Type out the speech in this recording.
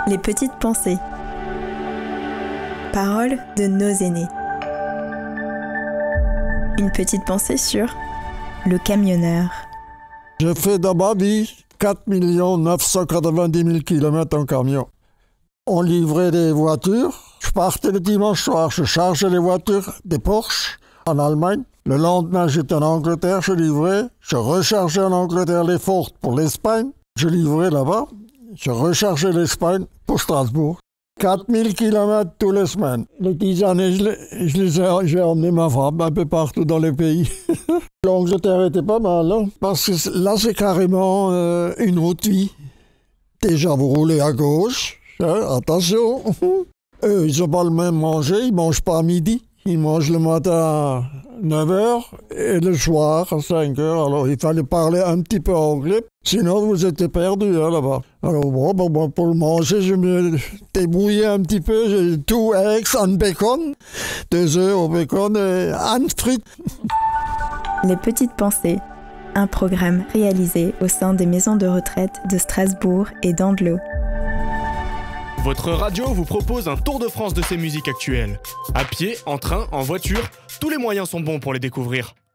Les petites pensées. Paroles de nos aînés. Une petite pensée sur le camionneur. J'ai fait dans ma vie 4 990 000 km en camion. On livrait des voitures. Je partais le dimanche soir, je chargeais les voitures des Porsche en Allemagne. Le lendemain, j'étais en Angleterre, je livrais. Je rechargeais en Angleterre les Ford pour l'Espagne. Je livrais là-bas. Je rechargeais l'Espagne pour Strasbourg. 4000 km tous les semaines. Les 10 années, j'ai emmené ma femme un peu partout dans les pays. L'Angleterre était pas mal, hein, parce que là, c'est carrément une autre vie. Déjà, vous roulez à gauche, hein, attention. Eux, ils n'ont pas le même manger, ils ne mangent pas à midi. Ils mangent le matin à 9h et le soir à 5h. Alors, il fallait parler un petit peu anglais, sinon vous étiez perdu hein, là-bas. Alors, bon, pour le manger, je me débrouillais un petit peu. J'ai 2 eggs and bacon, 2 œufs au bacon et un frites. Les petites pensées, un programme réalisé au sein des maisons de retraite de Strasbourg et d'Andlau. Votre radio vous propose un tour de France de ses musiques actuelles. À pied, en train, en voiture, tous les moyens sont bons pour les découvrir.